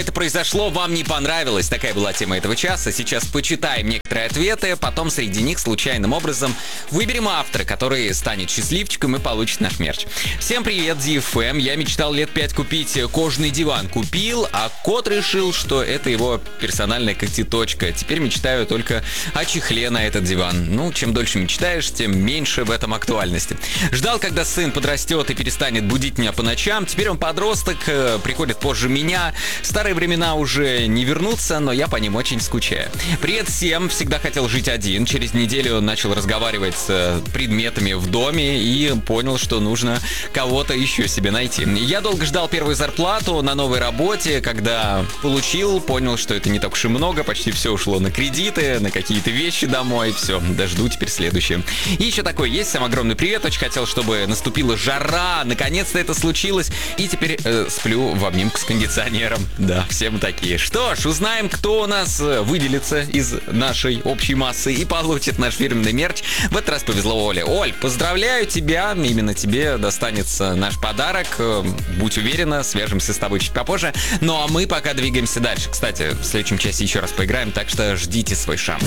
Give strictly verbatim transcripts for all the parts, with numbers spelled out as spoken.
Это произошло, вам не понравилось. Такая была тема этого часа. Сейчас почитаем некоторые ответы, потом среди них случайным образом выберем автора, который станет счастливчиком и получит наш мерч. Всем привет, ди эф эм. Я мечтал лет пять купить кожаный диван. Купил, а кот решил, что это его персональная когтеточка. Теперь мечтаю только о чехле на этот диван. Ну, чем дольше мечтаешь, тем меньше в этом актуальности. Ждал, когда сын подрастет и перестанет будить меня по ночам. Теперь он подросток, приходит позже меня. Старые времена уже не вернутся, но я по ним очень скучаю. Привет всем, всегда хотел жить один. Через неделю начал разговаривать с предметами в доме и понял, что нужно кого-то еще себе найти. Я долго ждал первую зарплату на новой работе. Когда получил, понял, что это не так уж и много. Почти все ушло на кредиты, на какие-то вещи домой. Все, дожду теперь следующее. И еще такой есть. Всем огромный привет. Очень хотел, чтобы наступила жара. Наконец-то это случилось. И теперь э, сплю в обнимку с кондиционером. Да, все мы такие. Что ж, узнаем, кто у нас выделится из нашей общей массы и получит наш фирменный мерч. В этот раз повезло Оле. Оль, поздравляю тебя. Именно тебе достанется наш подарок. Будь уверена, свяжемся с тобой чуть попозже. Ну а мы пока двигаемся дальше. Кстати, в следующем часе еще раз поиграем, так что ждите свой шанс.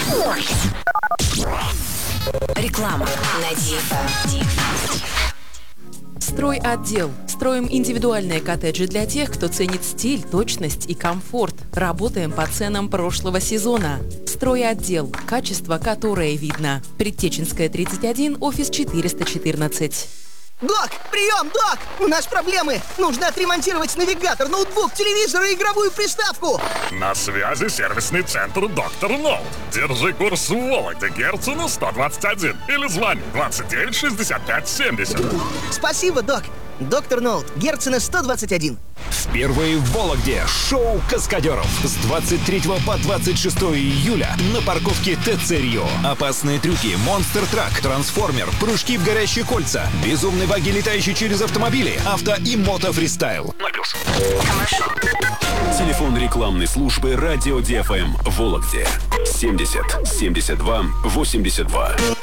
Реклама на ди эф эм. Стройотдел. Строим индивидуальные коттеджи для тех, кто ценит стиль, точность и комфорт. Работаем по ценам прошлого сезона. Стройотдел. Качество, которое видно. Предтеченская, тридцать один, офис четыреста четырнадцать. Док, прием, док! У нас проблемы! Нужно отремонтировать навигатор, ноутбук, телевизор и игровую приставку! На связи сервисный центр Доктор Ноут. Держи курс в Вологде, Герцена сто двадцать один. Или звони двадцать девять шестьдесят пять семьдесят. Спасибо, док. Доктор Ноут, Герцена сто двадцать один. Впервые в Вологде шоу каскадеров с двадцать третьего по двадцать шестое июля на парковке ТЦ Рио. Опасные трюки, монстр-трак, трансформер, прыжки в горящие кольца, безумные баги, летающие через автомобили, авто и мото-фристайл. ноль плюс. Телефон рекламной службы радио ди эф эм в Вологде семьдесят семьдесят два восемьдесят два.